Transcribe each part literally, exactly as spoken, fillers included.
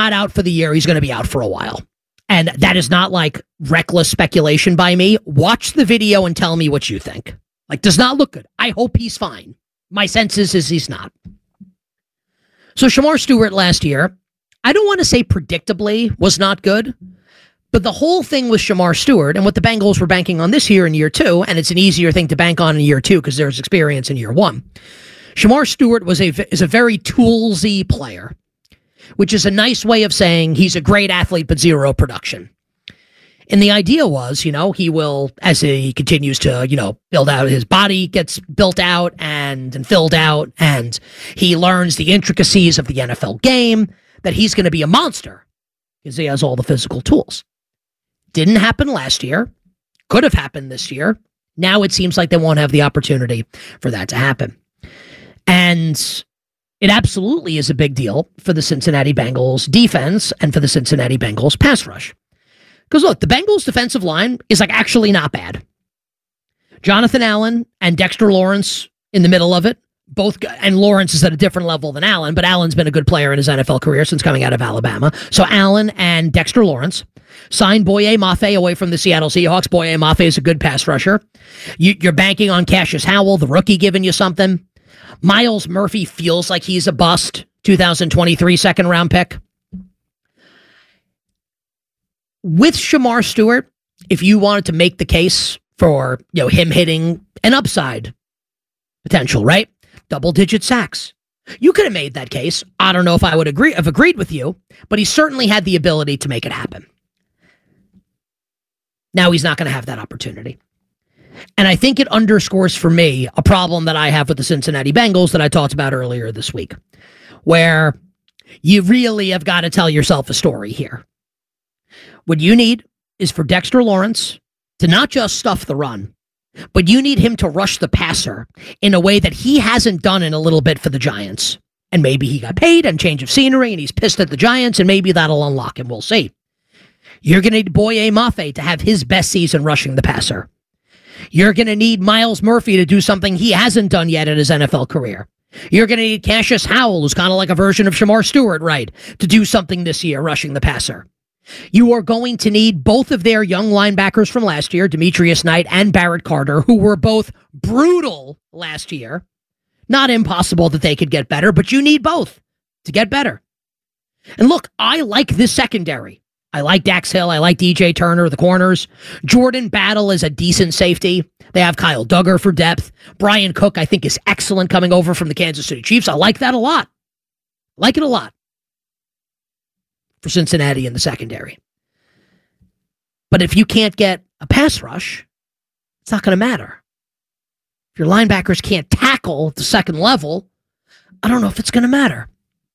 not out for the year, he's going to be out for a while. And that is not like reckless speculation by me. Watch the video and tell me what you think. Like, does not look good. I hope he's fine. My sense is, is he's not. So Shemar Stewart last year, I don't want to say predictably was not good, but the whole thing with Shemar Stewart and what the Bengals were banking on this year in year two, and it's an easier thing to bank on in year two because there's experience in year one. Shemar Stewart was a, is a very toolsy player, which is a nice way of saying he's a great athlete but zero production. And the idea was, you know, he will, as he continues to, you know, build out, his body gets built out and, and filled out, and he learns the intricacies of the N F L game, that he's going to be a monster because he has all the physical tools. Didn't happen last year. Could have happened this year. Now it seems like they won't have the opportunity for that to happen. And it absolutely is a big deal for the Cincinnati Bengals defense and for the Cincinnati Bengals pass rush. Because look, the Bengals defensive line is like actually not bad. Jonathan Allen and Dexter Lawrence in the middle of it. Both, and Lawrence is at a different level than Allen, but Allen's been a good player in his N F L career since coming out of Alabama. So Allen and Dexter Lawrence signed Boye Mafe away from the Seattle Seahawks. Boye Mafe is a good pass rusher. You, you're banking on Cassius Howell, the rookie, giving you something. Myles Murphy feels like he's a bust. two thousand twenty-three second round pick. With Shemar Stewart, if you wanted to make the case for, you know, him hitting an upside potential, right? Double-digit sacks. You could have made that case. I don't know if I would agree, have agreed with you, but he certainly had the ability to make it happen. Now he's not going to have that opportunity. And I think it underscores for me a problem that I have with the Cincinnati Bengals that I talked about earlier this week, where you really have got to tell yourself a story here. What you need is for Dexter Lawrence to not just stuff the run, but you need him to rush the passer in a way that he hasn't done in a little bit for the Giants. And maybe he got paid and change of scenery and he's pissed at the Giants and maybe that'll unlock him. We'll see. You're going to need Boye Mafe to have his best season rushing the passer. You're going to need Myles Murphy to do something he hasn't done yet in his N F L career. You're going to need Cassius Howell, who's kind of like a version of Shemar Stewart, right, to do something this year rushing the passer. You are going to need both of their young linebackers from last year, Demetrius Knight and Barrett Carter, who were both brutal last year. Not impossible that they could get better, but you need both to get better. And look, I like this secondary. I like Dax Hill. I like D J Turner, the corners. Jordan Battle is a decent safety. They have Kyle Duggar for depth. Brian Cook, I think, is excellent coming over from the Kansas City Chiefs. I like that a lot. I like it a lot for Cincinnati in the secondary. But if you can't get a pass rush, it's not going to matter. If your linebackers can't tackle at the second level, I don't know if it's going to matter.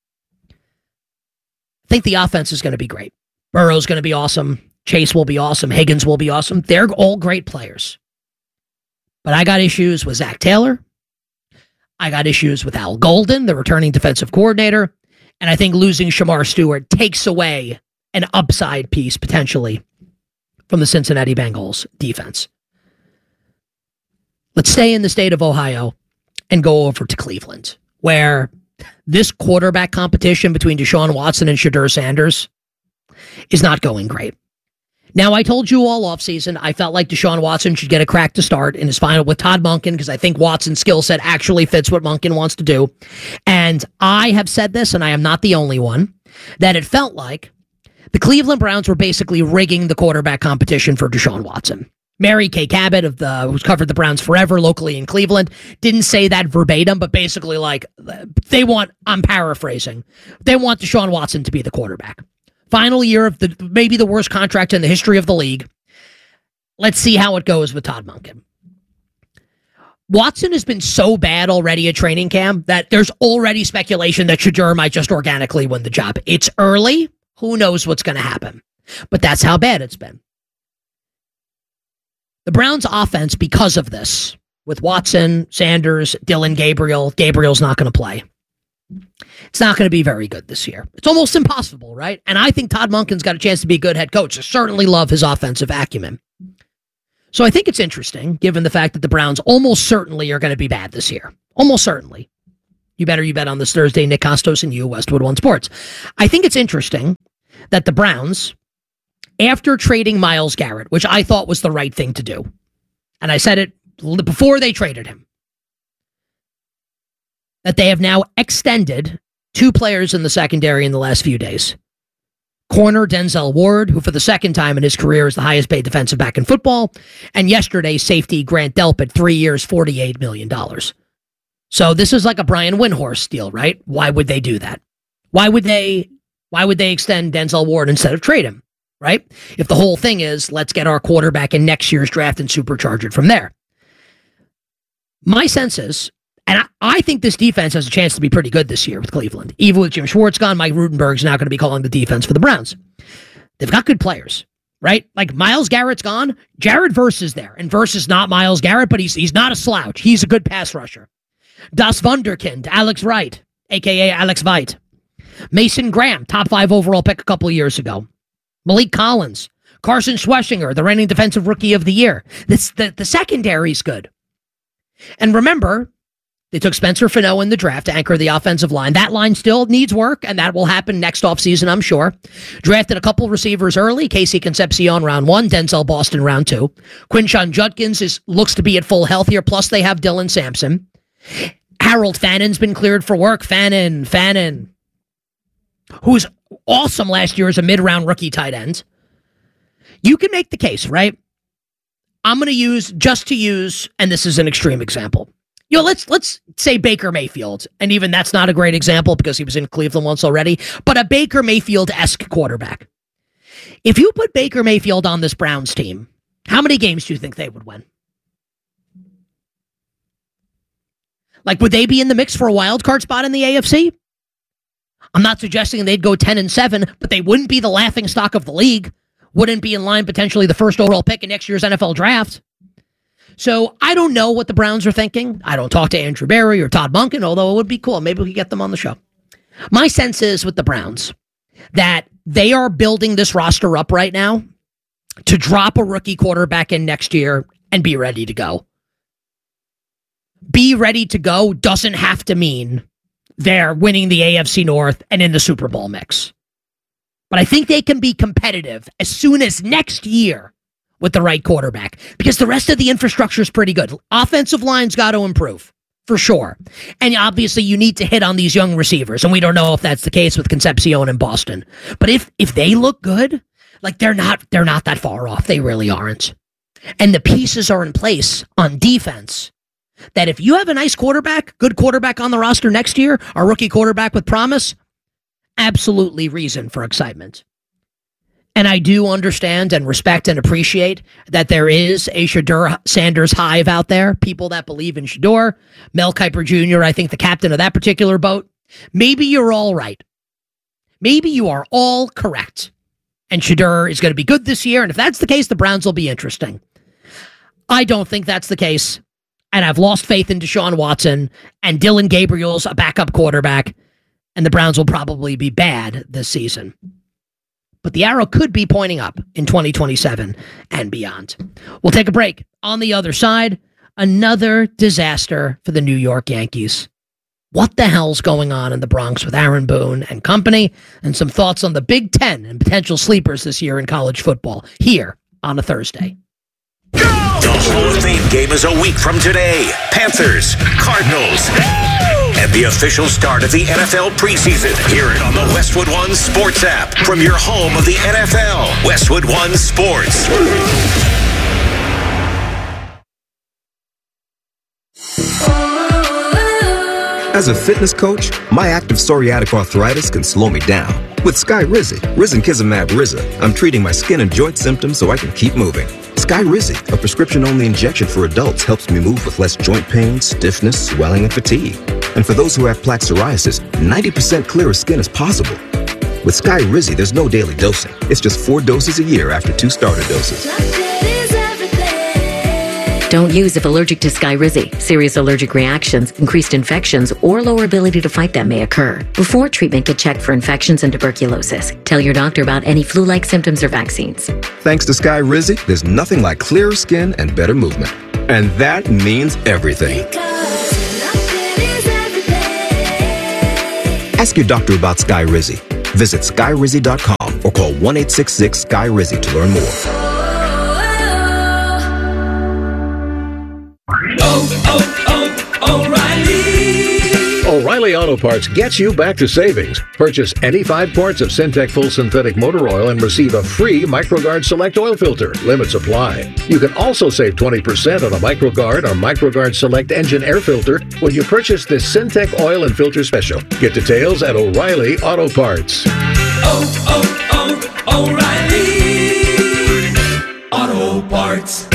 I think the offense is going to be great. Burrow's going to be awesome. Chase will be awesome. Higgins will be awesome. They're all great players. But I got issues with Zach Taylor. I got issues with Al Golden, the returning defensive coordinator. And I think losing Shemar Stewart takes away an upside piece, potentially, from the Cincinnati Bengals defense. Let's stay in the state of Ohio and go over to Cleveland, where this quarterback competition between Deshaun Watson and Shedeur Sanders is not going great. Now, I told you all offseason, I felt like Deshaun Watson should get a crack to start in his final with Todd Monken because I think Watson's skill set actually fits what Monken wants to do. And I have said this, and I am not the only one, that it felt like the Cleveland Browns were basically rigging the quarterback competition for Deshaun Watson. Mary Kay Cabot, of the who's covered the Browns forever locally in Cleveland, didn't say that verbatim, but basically like they want, I'm paraphrasing, they want Deshaun Watson to be the quarterback. Final year of the maybe the worst contract in the history of the league. Let's see how it goes with Todd Monken. Watson has been so bad already at training camp that there's already speculation that Shedeur might just organically win the job. It's early. Who knows what's going to happen? But that's how bad it's been. The Browns' offense, because of this, with Watson, Sanders, Dylan Gabriel, Gabriel's not going to play. It's not going to be very good this year. It's almost impossible, right? And I think Todd Monken's got a chance to be a good head coach. I certainly love his offensive acumen. So I think it's interesting, given the fact that the Browns almost certainly are going to be bad this year. Almost certainly. You better you bet on this Thursday, Nick Costos and you, Westwood One Sports. I think it's interesting that the Browns, after trading Myles Garrett, which I thought was the right thing to do, and I said it before they traded him, that they have now extended two players in the secondary in the last few days. Corner Denzel Ward, who for the second time in his career is the highest paid defensive back in football, and yesterday safety Grant Delpit, three years, forty-eight million dollars. So this is like a Brian Windhorst deal, right? Why would they do that? Why would they why would they extend Denzel Ward instead of trade him, right? If the whole thing is, let's get our quarterback in next year's draft and supercharge it from there. My sense is, and I, I think this defense has a chance to be pretty good this year with Cleveland. Even with Jim Schwartz gone, Mike Rutenberg's now going to be calling the defense for the Browns. They've got good players, right? Like Myles Garrett's gone. Jared Verse is there. And Verse is not Myles Garrett, but he's he's not a slouch. He's a good pass rusher. Das Wunderkind, Alex Wright, a k a. Alex Veit. Mason Graham, top five overall pick a couple of years ago. Malik Collins. Carson Schweschinger, the reigning defensive rookie of the year. This, the, the secondary's good. And remember, they took Spencer Fano in the draft to anchor the offensive line. That line still needs work, and that will happen next offseason, I'm sure. Drafted a couple receivers early. Casey Concepcion round one, Denzel Boston round two. Quinshon Judkins is, looks to be at full health here, plus they have Dylan Sampson. Harold Fannon's been cleared for work. Fannin, Fannin, who was awesome last year as a mid-round rookie tight end. You can make the case, right? I'm going to use, just to use, and this is an extreme example. You know, let's let's say Baker Mayfield, and even that's not a great example because he was in Cleveland once already, but a Baker Mayfield-esque quarterback. If you put Baker Mayfield on this Browns team, how many games do you think they would win? Like, would they be in the mix for a wild card spot in the A F C? I'm not suggesting they'd go ten and seven, but they wouldn't be the laughing stock of the league. Wouldn't be in line potentially the first overall pick in next year's N F L draft. So I don't know what the Browns are thinking. I don't talk to Andrew Berry or Todd Monken, although it would be cool. Maybe we could get them on the show. My sense is with the Browns that they are building this roster up right now to drop a rookie quarterback in next year and be ready to go. Be ready to go doesn't have to mean they're winning the A F C North and in the Super Bowl mix. But I think they can be competitive as soon as next year with the right quarterback, because the rest of the infrastructure is pretty good. Offensive line's got to improve, for sure. And obviously you need to hit on these young receivers, and we don't know if that's the case with Concepcion in Boston. But if if they look good, like they're not they're not that far off. They really aren't. And the pieces are in place on defense that if you have a nice quarterback, good quarterback on the roster next year, a rookie quarterback with promise, absolutely reason for excitement. And I do understand and respect and appreciate that there is a Shedeur Sanders hive out there, people that believe in Shedeur. Mel Kiper Junior, I think the captain of that particular boat. Maybe you're all right. Maybe you are all correct. And Shedeur is going to be good this year. And if that's the case, the Browns will be interesting. I don't think that's the case. And I've lost faith in Deshaun Watson, and Dylan Gabriel's a backup quarterback, and the Browns will probably be bad this season. But the arrow could be pointing up in twenty twenty-seven and beyond. We'll take a break. On the other side, another disaster for the New York Yankees. What the hell's going on in the Bronx with Aaron Boone and company, and some thoughts on the Big Ten and potential sleepers this year in college football here on a Thursday. Go! The Hall of Fame game is a week from today. Panthers, Cardinals, and the official start of the N F L preseason. Hear it on the Westwood One Sports app from your home of the N F L. Westwood One Sports. As a fitness coach, my active psoriatic arthritis can slow me down. With Skyrizi, Risankizumab Riza, I'm treating my skin and joint symptoms so I can keep moving. Skyrizi, a prescription-only injection for adults, helps me move with less joint pain, stiffness, swelling, and fatigue. And for those who have plaque psoriasis, ninety percent clearer skin is possible. With Skyrizi, there's no daily dosing. It's just four doses a year after two starter doses. Don't use if allergic to Skyrizi. Serious allergic reactions, increased infections, or lower ability to fight them may occur. Before treatment, get checked for infections and tuberculosis. Tell your doctor about any flu-like symptoms or vaccines. Thanks to Skyrizi, there's nothing like clearer skin and better movement. And that means everything. Ask your doctor about Skyrizi. Visit Skyrizi dot com or call one eight six six, S K Y R I Z Z Y to learn more. Oh, oh, oh, O'Reilly! O'Reilly Auto Parts gets you back to savings. Purchase any five quarts of Syntec Full Synthetic Motor Oil and receive a free MicroGuard Select Oil Filter. Limits apply. You can also save twenty percent on a MicroGuard or MicroGuard Select Engine Air Filter when you purchase this Syntec Oil and Filter Special. Get details at O'Reilly Auto Parts. Oh, oh, oh, O'Reilly Auto Parts.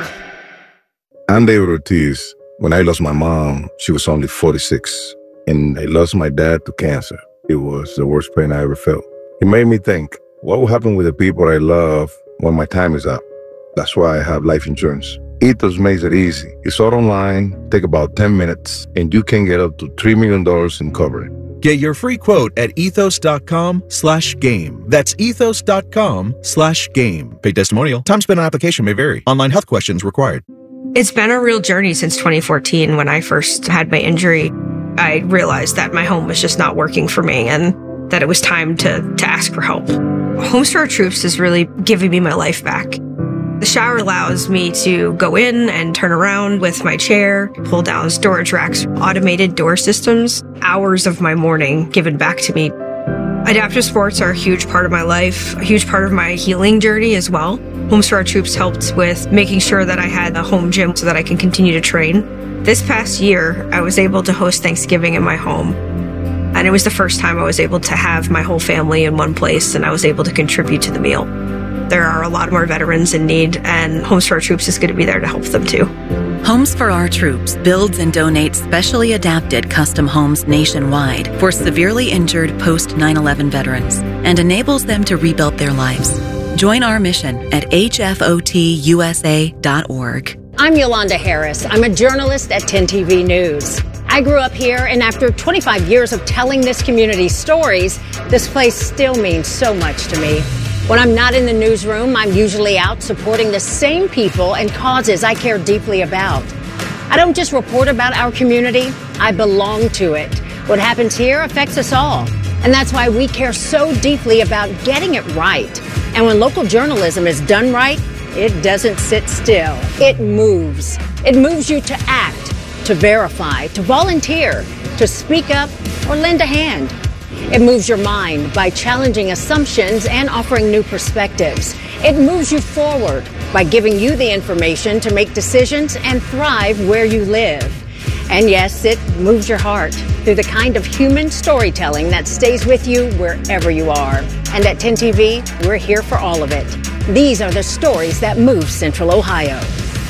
I'm David Ortiz. When I lost my mom, she was only forty-six, and I lost my dad to cancer. It was the worst pain I ever felt. It made me think, what will happen with the people I love when my time is up? That's why I have life insurance. Ethos makes it easy. It's all online, take about ten minutes, and you can get up to three million dollars in coverage. Get your free quote at ethos.com slash game. That's ethos.com slash game. Paid testimonial. Time spent on application may vary. Online health questions required. It's been a real journey since twenty fourteen when I first had my injury. I realized that my home was just not working for me and that it was time to, to ask for help. Homes for Our Troops is really giving me my life back. The shower allows me to go in and turn around with my chair, pull down storage racks, automated door systems, hours of my morning given back to me. Adaptive sports are a huge part of my life, a huge part of my healing journey as well. Homes for Our Troops helped with making sure that I had a home gym so that I can continue to train. This past year, I was able to host Thanksgiving in my home. And it was the first time I was able to have my whole family in one place and I was able to contribute to the meal. There are a lot more veterans in need, and Homes for Our Troops is going to be there to help them too. Homes for Our Troops builds and donates specially adapted custom homes nationwide for severely injured post nine eleven veterans and enables them to rebuild their lives. Join our mission at H F O T U S A dot org. I'm Yolanda Harris. I'm a journalist at ten T V News. I grew up here, and after twenty-five years of telling this community's stories, this place still means so much to me. When I'm not in the newsroom, I'm usually out supporting the same people and causes I care deeply about. I don't just report about our community, I belong to it. What happens here affects us all. And that's why we care so deeply about getting it right. And when local journalism is done right, it doesn't sit still. It moves. It moves you to act, to verify, to volunteer, to speak up, or lend a hand. It moves your mind by challenging assumptions and offering new perspectives. It moves you forward by giving you the information to make decisions and thrive where you live. And yes, it moves your heart through the kind of human storytelling that stays with you wherever you are. And at ten T V, we're here for all of it. These are the stories that move Central Ohio.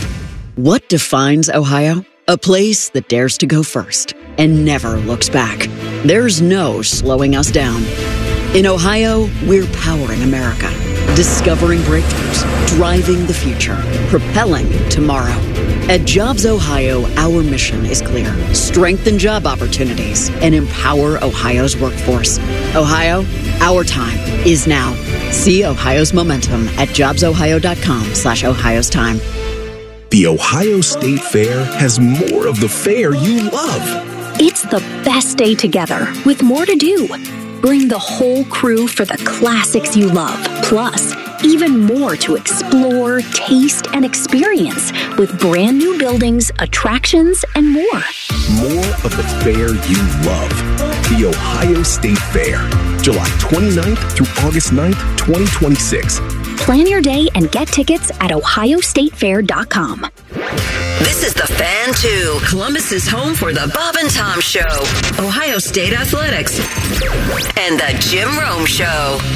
What defines Ohio? A place that dares to go first and never looks back. There's no slowing us down. In Ohio, we're powering America, discovering breakthroughs, driving the future, propelling tomorrow. At Jobs Ohio, our mission is clear. Strengthen job opportunities and empower Ohio's workforce. Ohio, our time is now. See Ohio's momentum at jobsohio.com slash Ohio's time. The Ohio State Fair has more of the fair you love. It's the best day together with more to do. Bring the whole crew for the classics you love. Plus, even more to explore, taste, and experience with brand new buildings, attractions, and more. More of the fair you love. The Ohio State Fair, July twenty-ninth through August ninth, twenty twenty-six. Plan your day and get tickets at ohio state fair dot com. This is The Fan two, Columbus's home for the Bob and Tom Show, Ohio State Athletics, and the Jim Rome Show.